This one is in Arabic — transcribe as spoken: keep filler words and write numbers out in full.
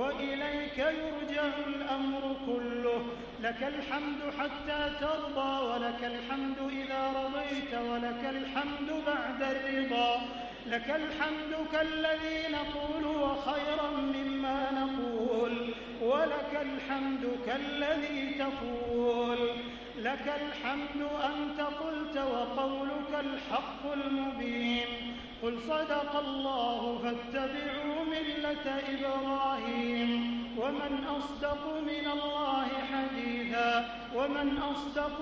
وإليك يرجع الأمر كله. لك الحمد حتى ترضى، ولك الحمد إذا رضيت، ولك الحمد بعد الرضا. لك الحمد كالذي نقول وخيرا مما نقول، ولك الحمد كالذي تقول. لك الحمد أنت قلت وقولك الحق المبين. قل صدق الله فاتبعوا ملة إبراهيم. ومن أصدق من الله حديثا، ومن أصدق